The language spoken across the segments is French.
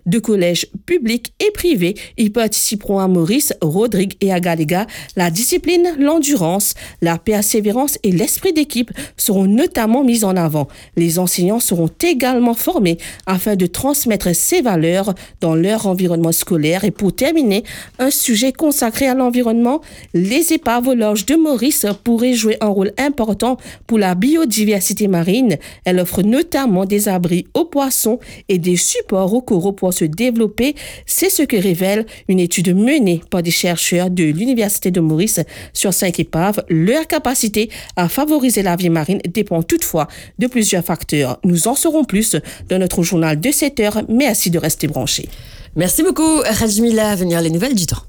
de collèges publics et privés y participeront à Maurice, Rodrigue et à Galéga. La discipline, l'endurance, la persévérance et l'esprit d'équipe seront notamment mis en avant. Les enseignants seront également formés afin de transmettre ces valeurs dans leur environnement scolaire. Et pour terminer, un sujet consacré à l'environnement, les épaves au large de Maurice pourraient jouer un rôle important pour la biodiversité marine. Elle offre notamment des abris aux poissons et des supports aux coraux pour se développer. C'est ce que révèle une étude menée par des chercheurs de l'Université de Maurice sur 5 épaves. Leur capacité à favoriser la vie marine dépend toutefois de plusieurs facteurs. Nous en saurons plus dans notre journal de 7 heures. Merci de rester branchés. Merci beaucoup, Rajmila. À venir les nouvelles du temps.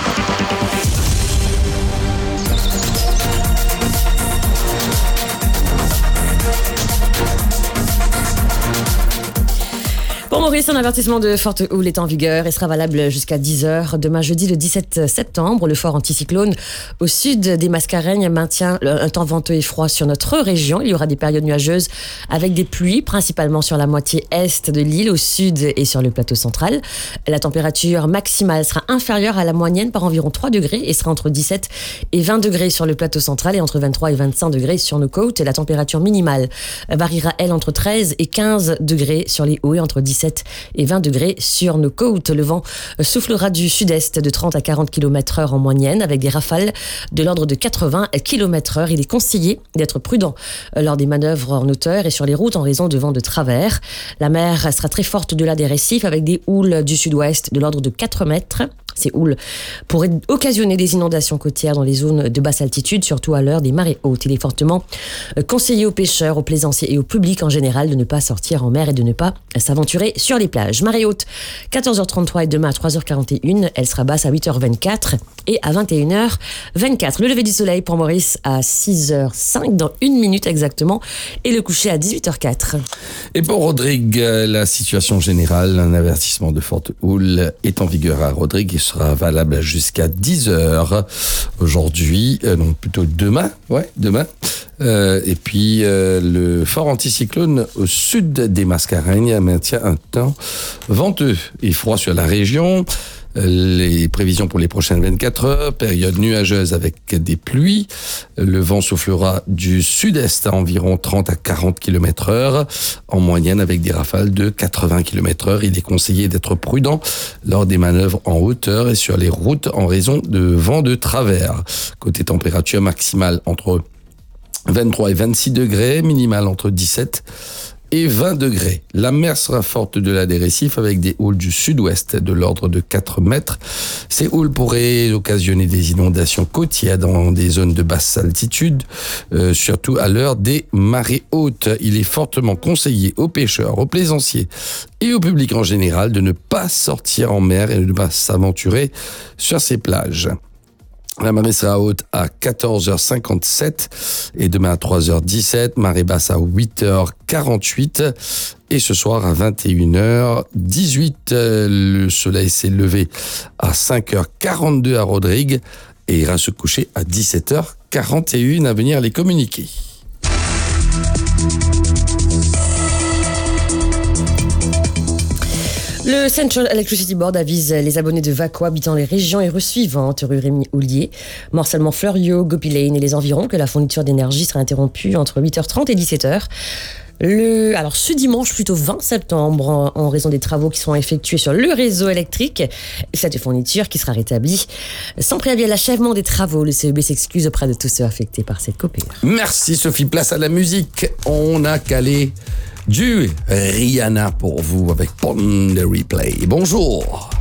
Pour Maurice, un avertissement de forte houle est en vigueur et sera valable jusqu'à 10h. Demain, jeudi, le 17 septembre, le fort anticyclone au sud des Mascareignes maintient un temps venteux et froid sur notre région. Il y aura des périodes nuageuses avec des pluies, principalement sur la moitié est de l'île, au sud et sur le plateau central. La température maximale sera inférieure à la moyenne par environ 3 degrés et sera entre 17 et 20 degrés sur le plateau central et entre 23 et 25 degrés sur nos côtes. Et la température minimale variera, elle, entre 13 et 15 degrés sur les hauts et entre 17 et 20 degrés sur nos côtes. Le vent soufflera du sud-est de 30 à 40 km/h en moyenne avec des rafales de l'ordre de 80 km/h. Il est conseillé d'être prudent lors des manœuvres en hauteur et sur les routes en raison de vents de travers. La mer sera très forte au-delà des récifs avec des houles du sud-ouest de l'ordre de 4 mètres. Ces houles pourraient occasionner des inondations côtières dans les zones de basse altitude, surtout à l'heure des marées hautes. Il est fortement conseillé aux pêcheurs, aux plaisanciers et au public en général de ne pas sortir en mer et de ne pas s'aventurer sur les plages. Marée haute, 14h33 et demain à 3h41. Elle sera basse à 8h24 et à 21h24. Le lever du soleil pour Maurice à 6h05 dans 1 minute exactement et le coucher à 18h04. Et pour Rodrigue, la situation générale, un avertissement de forte houle est en vigueur à Rodrigue et sera valable jusqu'à 10h aujourd'hui, non plutôt demain, demain. Et puis le fort anticyclone au sud des Mascareignes maintient un temps venteux et froid sur la région. Les prévisions pour les prochaines 24 heures, période nuageuse avec des pluies. Le vent soufflera du sud-est à environ 30 à 40 km/h en moyenne avec des rafales de 80 km/h. Il est conseillé d'être prudent lors des manœuvres en hauteur et sur les routes en raison de vents de travers. Côté température maximale entre 23 et 26 degrés, minimale entre 17 et 20 degrés. La mer sera forte au-delà des récifs avec des houles du sud-ouest de l'ordre de 4 mètres. Ces houles pourraient occasionner des inondations côtières dans des zones de basse altitude, surtout à l'heure des marées hautes. Il est fortement conseillé aux pêcheurs, aux plaisanciers et au public en général de ne pas sortir en mer et de ne pas s'aventurer sur ces plages. La marée sera haute à 14h57 et demain à 3h17, marée basse à 8h48 et ce soir à 21h18. Le soleil s'est levé à 5h42 à Rodrigue et ira se coucher à 17h41. À venir les communiquer. Le Central Electricity Board avise les abonnés de VACO habitant les régions et rues suivantes, rue Rémy-Houllier, Morcellement-Fleuriot, Gopi Lane et les environs, que la fourniture d'énergie sera interrompue entre 8h30 et 17h. Alors ce dimanche, plutôt 20 septembre, en raison des travaux qui sont effectués sur le réseau électrique, cette fourniture qui sera rétablie sans préavis à l'achèvement des travaux. Le CEB s'excuse auprès de tous ceux affectés par cette coupure. Merci Sophie, place à la musique. On a calé du Rihanna pour vous avec Pon the Replay. Bonjour.